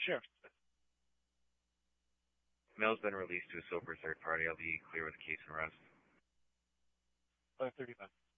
Sure. Mail's been released to a sober third party. I'll be clear with the case and arrest. 5:35.